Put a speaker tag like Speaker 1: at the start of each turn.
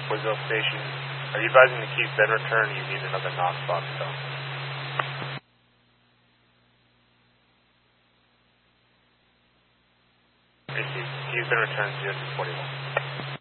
Speaker 1: Brazil Station. Are you advising to keep then return? You need another knock box though. He's been returned 0 to 41.